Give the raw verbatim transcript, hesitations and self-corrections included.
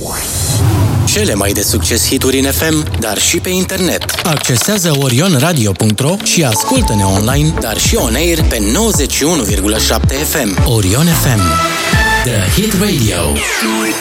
Cele mai de succes hituri în F M, dar și pe internet. Accesează orion radio punct ro și ascultă-ne online, dar și on air pe nouăzeci și unu virgulă șapte F M. Orion F M, The Hit Radio.